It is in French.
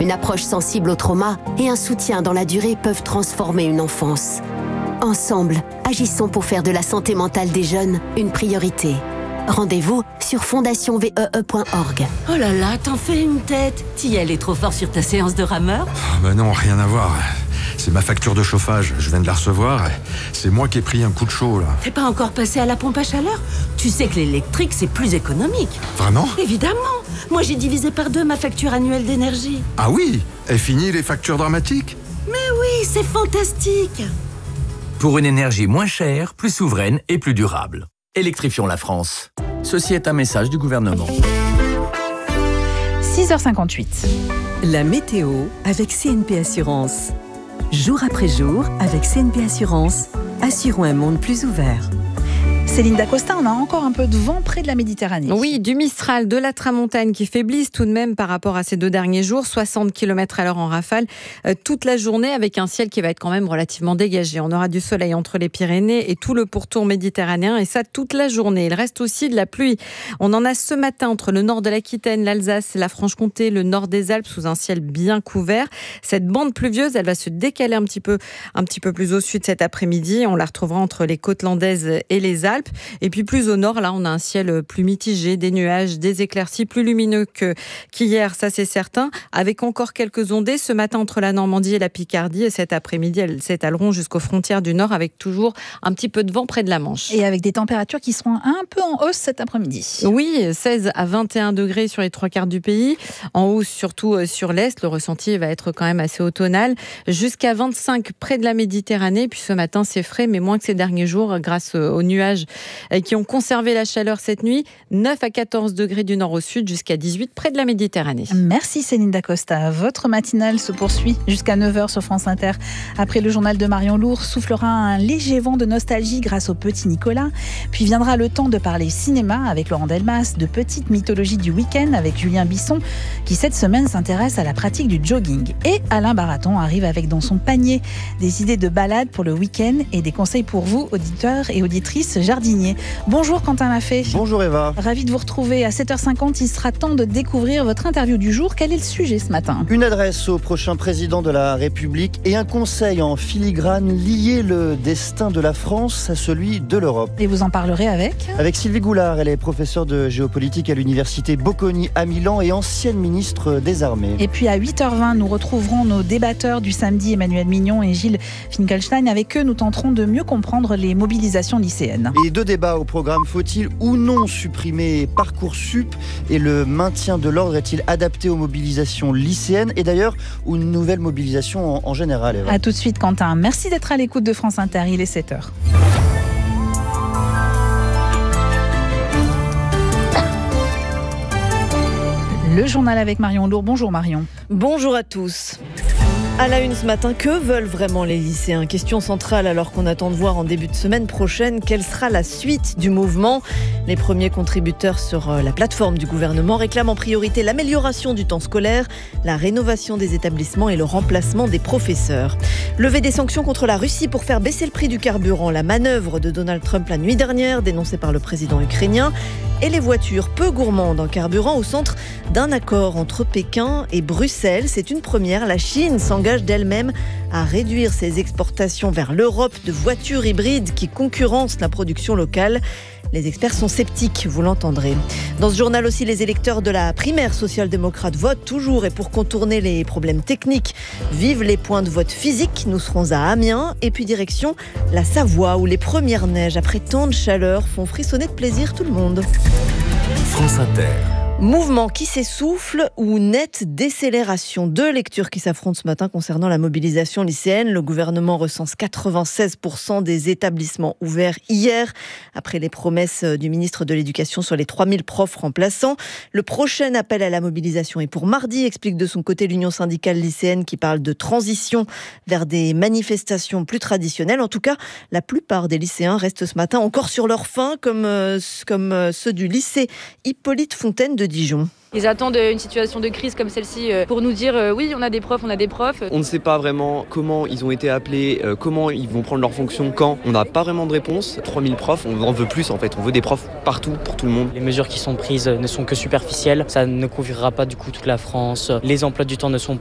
Une approche sensible au trauma et un soutien dans la durée peuvent transformer une enfance. Ensemble, agissons pour faire de la santé mentale des jeunes une priorité. Rendez-vous sur fondationvee.org. Oh là là, t'en fais une tête. T'y allais trop fort sur ta séance de rameur ? Bah non, rien à voir. C'est ma facture de chauffage, je viens de la recevoir. C'est moi qui ai pris un coup de chaud, là. T'es pas encore passé à la pompe à chaleur ? Tu sais que l'électrique, c'est plus économique. Vraiment ? Évidemment. Moi, j'ai divisé par 2 ma facture annuelle d'énergie. Ah oui ? Et fini les factures dramatiques ? Mais oui, c'est fantastique. Pour une énergie moins chère, plus souveraine et plus durable. Électrifions la France. Ceci est un message du gouvernement. 6h58. La météo avec CNP Assurance. Jour après jour, avec CNP Assurance, assurons un monde plus ouvert. Céline Dacosta, on a encore un peu de vent près de la Méditerranée. Oui, du Mistral, de la Tramontane qui faiblissent tout de même par rapport à ces 2 derniers jours, 60 km/h en rafale toute la journée avec un ciel qui va être quand même relativement dégagé. On aura du soleil entre les Pyrénées et tout le pourtour méditerranéen et ça toute la journée. Il reste aussi de la pluie. On en a ce matin entre le nord de l'Aquitaine, l'Alsace, la Franche-Comté, le nord des Alpes sous un ciel bien couvert. Cette bande pluvieuse, elle va se décaler un petit peu plus au sud cet après-midi. On la retrouvera entre les côtes landaises et les Alpes. Et puis plus au nord, là, on a un ciel plus mitigé, des nuages, des éclaircies plus lumineux qu'hier, ça c'est certain, avec encore quelques ondées ce matin entre la Normandie et la Picardie. Et cet après-midi, elles s'étaleront jusqu'aux frontières du nord avec toujours un petit peu de vent près de la Manche. Et avec des températures qui seront un peu en hausse cet après-midi. Oui, 16 à 21 degrés sur les 3/4 du pays. En hausse surtout sur l'Est. Le ressenti va être quand même assez automnal. Jusqu'à 25 près de la Méditerranée. Puis ce matin, c'est frais, mais moins que ces derniers jours grâce aux nuages qui ont conservé la chaleur cette nuit. 9 à 14 degrés du nord au sud, jusqu'à 18 près de la Méditerranée. Merci Céline Dacosta. Votre matinale se poursuit jusqu'à 9h sur France Inter. Après le journal de Marion Lourd, soufflera un léger vent de nostalgie grâce au petit Nicolas. Puis viendra le temps de parler cinéma avec Laurent Delmas, de Petite mythologie du week-end avec Julien Bisson, qui cette semaine s'intéresse à la pratique du jogging. Et Alain Baraton arrive avec dans son panier des idées de balade pour le week-end et des conseils pour vous, auditeurs et auditrices jardiniers. Bonjour Quentin Lafay. Bonjour Eva. Ravi de vous retrouver à 7h50. Il sera temps de découvrir votre interview du jour. Quel est le sujet ce matin ? Une adresse au prochain président de la République et un conseil en filigrane lier le destin de la France à celui de l'Europe. Et vous en parlerez avec ? Avec Sylvie Goulard, elle est professeure de géopolitique à l'université Bocconi à Milan et ancienne ministre des Armées. Et puis à 8h20, nous retrouverons nos débatteurs du samedi, Emmanuel Mignon et Gilles Finkelstein. Avec eux, nous tenterons de mieux comprendre les mobilisations lycéennes. Et 2 débats au programme. Faut-il ou non supprimer Parcoursup et le maintien de l'ordre est-il adapté aux mobilisations lycéennes et d'ailleurs aux nouvelles mobilisations en général, Eva. A tout de suite Quentin. Merci d'être à l'écoute de France Inter. Il est 7h. Le journal avec Marion Lourd. Bonjour Marion. Bonjour à tous. À la une ce matin, que veulent vraiment les lycéens ? Question centrale alors qu'on attend de voir en début de semaine prochaine quelle sera la suite du mouvement. Les premiers contributeurs sur la plateforme du gouvernement réclament en priorité l'amélioration du temps scolaire, la rénovation des établissements et le remplacement des professeurs. Lever des sanctions contre la Russie pour faire baisser le prix du carburant, la manœuvre de Donald Trump la nuit dernière, dénoncée par le président ukrainien. Et les voitures peu gourmandes en carburant au centre d'un accord entre Pékin et Bruxelles. C'est une première. La Chine s'engage d'elle-même à réduire ses exportations vers l'Europe de voitures hybrides qui concurrencent la production locale. Les experts sont sceptiques, vous l'entendrez. Dans ce journal aussi, les électeurs de la primaire social-démocrate votent toujours et pour contourner les problèmes techniques, vivent les points de vote physiques. Nous serons à Amiens et puis direction la Savoie où les premières neiges après tant de chaleur font frissonner de plaisir tout le monde. France Inter. Mouvement qui s'essouffle ou nette décélération. 2 lectures qui s'affrontent ce matin concernant la mobilisation lycéenne. Le gouvernement recense 96% des établissements ouverts hier, après les promesses du ministre de l'Éducation sur les 3000 profs remplaçants. Le prochain appel à la mobilisation est pour mardi, explique de son côté l'Union syndicale lycéenne qui parle de transition vers des manifestations plus traditionnelles. En tout cas, la plupart des lycéens restent ce matin encore sur leur faim, comme ceux du lycée Hippolyte Fontaine de Dijon. Ils attendent une situation de crise comme celle-ci pour nous dire oui, on a des profs. On ne sait pas vraiment comment ils ont été appelés, comment ils vont prendre leur fonction, quand. On n'a pas vraiment de réponse. 3000 profs, on en veut plus en fait. On veut des profs partout, pour tout le monde. Les mesures qui sont prises ne sont que superficielles. Ça ne couvrira pas du coup toute la France. Les emplois du temps ne sont